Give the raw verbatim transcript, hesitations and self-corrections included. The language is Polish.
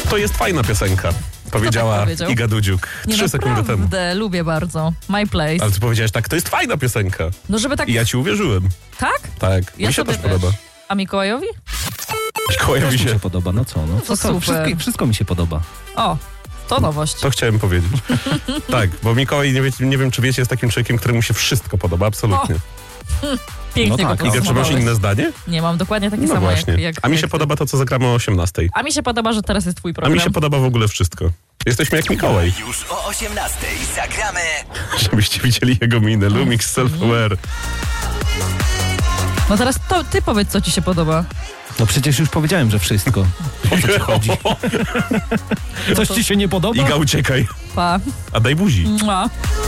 To jest fajna piosenka, powiedziała powiedział? Iga Dudziuk Nie, trzy sekundy temu. naprawdę, lubię bardzo. My Place. Ale ty powiedziałeś tak, to jest fajna piosenka. No żeby tak... I ja ci uwierzyłem. Tak? Tak, Ja mi się sobie też podoba. A Mikołajowi? Mikołajowi Też mi się. się podoba, no co? No, To to, to super. wszystko, wszystko mi się podoba. O, to nowość. To chciałem powiedzieć. Tak, bo Mikołaj, nie, wie, nie wiem czy wiecie, jest takim człowiekiem, któremu się wszystko podoba, absolutnie. Pięknie No tak, go Iga, czy masz podsumowałeś. inne zdanie? Nie, mam dokładnie takie No samo właśnie. jak, jak A mi jak się ty. podoba to, co zagramy o osiemnastej. A mi się podoba, że teraz jest twój A program. mi się podoba w ogóle wszystko. Jesteśmy jak Mikołaj. Już o osiemnastej zagramy Żebyście widzieli jego minę. Lumix Self-Aware. No teraz to, ty powiedz, co ci się podoba. No przecież już powiedziałem, że wszystko. O co ci chodzi? Coś ci się nie podoba? Iga, uciekaj. Pa. A daj buzi. Mua.